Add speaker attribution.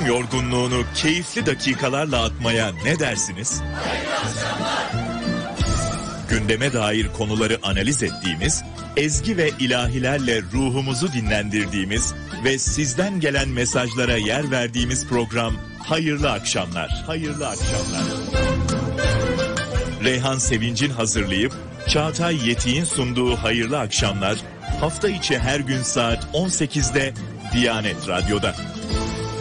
Speaker 1: gün yorgunluğunu keyifli dakikalarla atmaya ne dersiniz? Gündeme dair konuları analiz ettiğimiz, ezgi ve ilahilerle ruhumuzu dinlendirdiğimiz ve sizden gelen mesajlara yer verdiğimiz program Hayırlı Akşamlar. Hayırlı Akşamlar. Reyhan Sevinç'in hazırlayıp Çağatay Yetik'in sunduğu Hayırlı Akşamlar hafta içi her gün saat 18'de Diyanet Radyo'da.